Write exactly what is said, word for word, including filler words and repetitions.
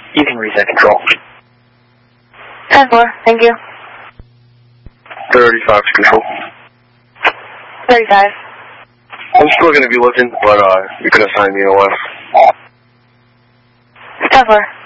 You can reset control. ten four, thank you. thirty-five to control. thirty-five. I'm still going to be looking, but uh, you can assign me a left. ten four.